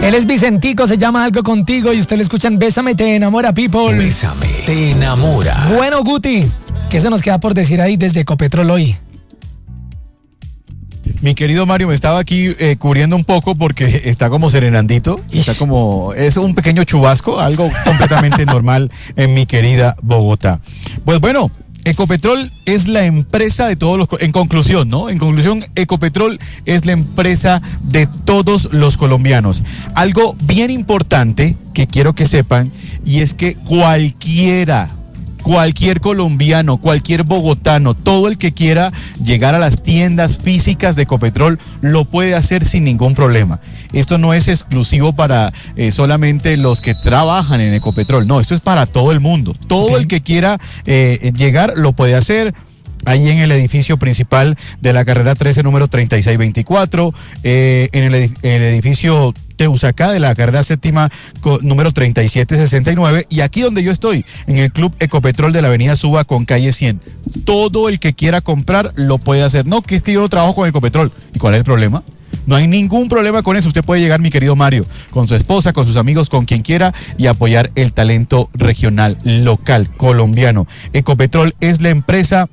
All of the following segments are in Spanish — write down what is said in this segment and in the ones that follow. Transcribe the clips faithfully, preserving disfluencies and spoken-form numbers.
Él es Vicentico, se llama Algo Contigo y usted le escuchan Bésame, te enamora, people. Bésame, te enamora. Bueno, Guti, ¿qué se nos queda por decir ahí desde Ecopetrol hoy? Mi querido Mario, me estaba aquí eh, cubriendo un poco porque está como serenandito, está como, es un pequeño chubasco, algo completamente normal en mi querida Bogotá. Pues bueno, Ecopetrol es la empresa de todos los, en conclusión, ¿no? En conclusión, Ecopetrol es la empresa de todos los colombianos. Algo bien importante que quiero que sepan, y es que cualquiera, Cualquier colombiano, cualquier bogotano, todo el que quiera llegar a las tiendas físicas de Ecopetrol lo puede hacer sin ningún problema. Esto no es exclusivo para eh, solamente los que trabajan en Ecopetrol, no, esto es para todo el mundo. Todo okay. el que quiera eh, llegar lo puede hacer. Ahí en el edificio principal de la carrera trece, número treinta y seis veinticuatro, eh, en el, edif- el edificio Teusacá de la carrera séptima, co- número treinta y siete sesenta y nueve, y aquí donde yo estoy, en el Club Ecopetrol de la avenida Suba con calle cien. Todo el que quiera comprar lo puede hacer. No, que es que yo no trabajo con Ecopetrol. ¿Y cuál es el problema? No hay ningún problema con eso. Usted puede llegar, mi querido Mario, con su esposa, con sus amigos, con quien quiera, y apoyar el talento regional, local, colombiano. Ecopetrol es la empresa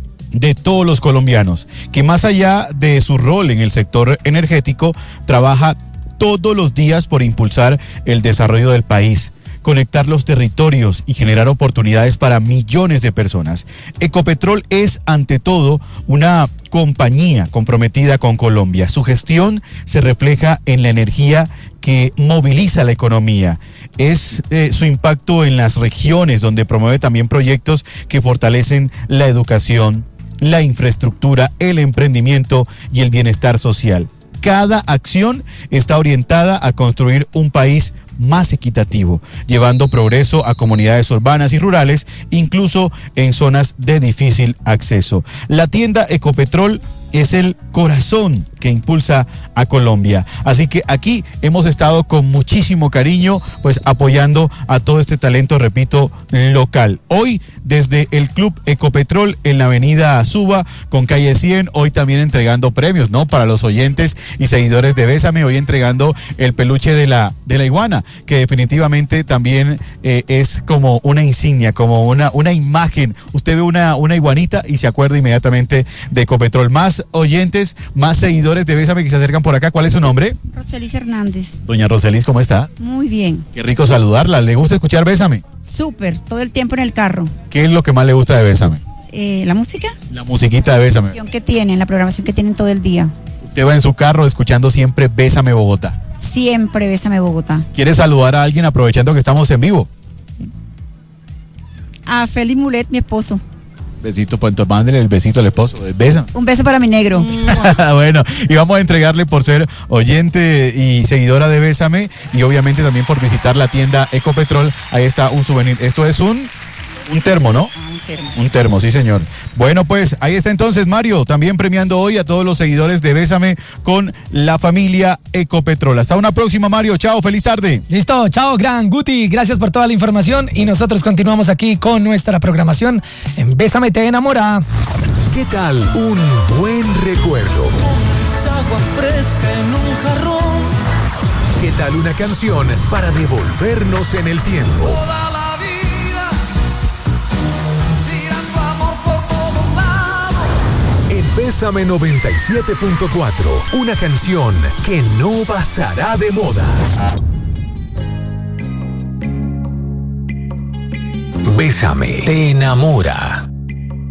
de todos los colombianos, que más allá de su rol en el sector energético, trabaja todos los días por impulsar el desarrollo del país, conectar los territorios y generar oportunidades para millones de personas. Ecopetrol es, ante todo, una compañía comprometida con Colombia. Su gestión se refleja en la energía que moviliza la economía. Es eh, su impacto en las regiones, donde promueve también proyectos que fortalecen la educación, la infraestructura, el emprendimiento y el bienestar social. Cada acción está orientada a construir un país más equitativo, llevando progreso a comunidades urbanas y rurales, incluso en zonas de difícil acceso. La tienda Ecopetrol es el corazón que impulsa a Colombia. Así que aquí hemos estado con muchísimo cariño, pues apoyando a todo este talento, repito, local. Hoy, desde el Club Ecopetrol en la avenida Suba, con calle cien, hoy también entregando premios, ¿no? Para los oyentes y seguidores de Bésame, hoy entregando el peluche de la, de la iguana, que definitivamente también eh, es como una insignia, como una, una imagen. Usted ve una, una iguanita y se acuerda inmediatamente de Ecopetrol. Más oyentes, más seguidores de Bésame que se acercan por acá. ¿Cuál es su nombre? Roselis Hernández. Doña Roselis, ¿cómo está? Muy bien. Qué rico saludarla. ¿Le gusta escuchar Bésame? Súper, todo el tiempo en el carro. ¿Qué es lo que más le gusta de Bésame? Eh, ¿La música? La musiquita de Bésame. La programación que tienen, la programación que tienen todo el día. Usted va en su carro escuchando siempre Bésame Bogotá. Siempre Bésame Bogotá. ¿Quiere saludar a alguien aprovechando que estamos en vivo? A Félix Mulet, mi esposo. Besito, pues entonces mándele el besito al esposo. Besa. Un beso para mi negro. Bueno, y vamos a entregarle por ser oyente y seguidora de Bésame, y obviamente también por visitar la tienda Ecopetrol. Ahí está un souvenir. Esto es un, un termo, ¿no? Ah, un termo. Un termo, sí señor. Bueno, pues ahí está entonces Mario, también premiando hoy a todos los seguidores de Bésame con la familia Ecopetrol. Hasta una próxima, Mario. Chao, feliz tarde. Listo, chao, gran Guti. Gracias por toda la información y nosotros continuamos aquí con nuestra programación en Bésame, te enamora. ¿Qué tal un buen recuerdo? Agua fresca en un jarrón. ¿Qué tal una canción para devolvernos en el tiempo? Toda la vida, tirando amor por todos lados. En Bésame noventa y siete punto cuatro, una canción que no pasará de moda. Bésame, te enamora.